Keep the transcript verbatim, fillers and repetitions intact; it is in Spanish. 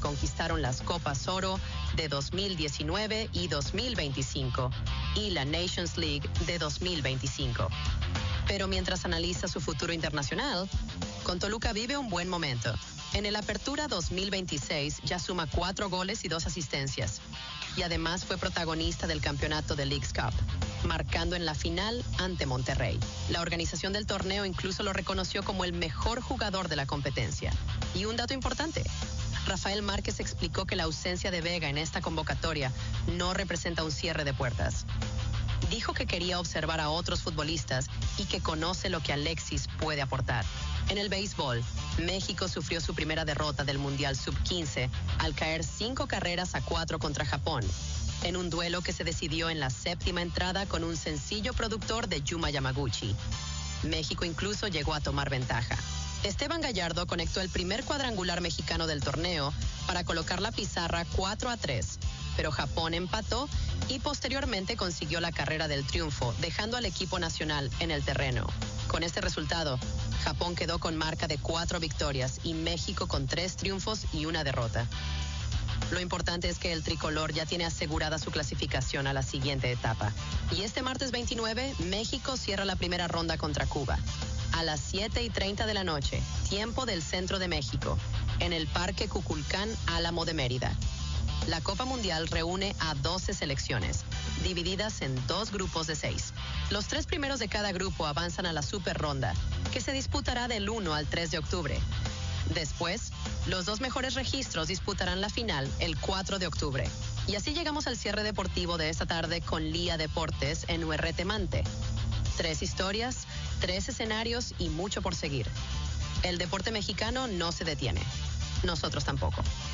conquistaron las Copas Oro de dos mil diecinueve y dos mil veinticinco y la Nations League de dos mil veinticinco. Pero mientras analiza su futuro internacional, con Toluca vive un buen momento. En el Apertura dos mil veintiséis ya suma cuatro goles y dos asistencias. Y además fue protagonista del campeonato de Leagues Cup, marcando en la final ante Monterrey. La organización del torneo incluso lo reconoció como el mejor jugador de la competencia. Y un dato importante, Rafael Márquez explicó que la ausencia de Vega en esta convocatoria no representa un cierre de puertas. Dijo que quería observar a otros futbolistas y que conoce lo que Alexis puede aportar. En el béisbol, México sufrió su primera derrota del Mundial sub quince al caer cinco carreras a cuatro contra Japón, en un duelo que se decidió en la séptima entrada con un sencillo productor de Yuma Yamaguchi. México incluso llegó a tomar ventaja. Esteban Gallardo conectó el primer cuadrangular mexicano del torneo para colocar la pizarra cuatro a tres, pero Japón empató y posteriormente consiguió la carrera del triunfo, dejando al equipo nacional en el terreno. Con este resultado, Japón quedó con marca de cuatro victorias y México con tres triunfos y una derrota. Lo importante es que el tricolor ya tiene asegurada su clasificación a la siguiente etapa. Y este martes veintinueve, México cierra la primera ronda contra Cuba. A las siete y treinta de la noche, tiempo del centro de México, en el Parque Cuculcán Álamo de Mérida. La Copa Mundial reúne a doce selecciones, divididas en dos grupos de seis. Los tres primeros de cada grupo avanzan a la Super Ronda, que se disputará del uno al tres de octubre. Después, los dos mejores registros disputarán la final el cuatro de octubre. Y así llegamos al cierre deportivo de esta tarde con Lía Deportes en U R T Mante. Tres historias, tres escenarios y mucho por seguir. El deporte mexicano no se detiene. Nosotros tampoco.